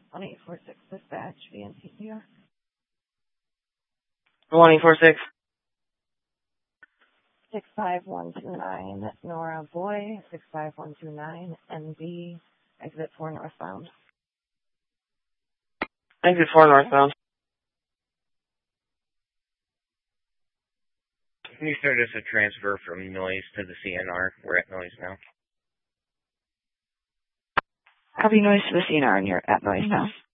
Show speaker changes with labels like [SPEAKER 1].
[SPEAKER 1] 1846 dispatch, VNPCR.
[SPEAKER 2] 1846.
[SPEAKER 1] 65129, Nora Boy, 65129, NB, exit 4 northbound.
[SPEAKER 2] Exit 4 northbound.
[SPEAKER 3] Can you start us a transfer from noise to the CNR? We're at noise now.
[SPEAKER 1] Copy noise to the CNR, and you're at noise now.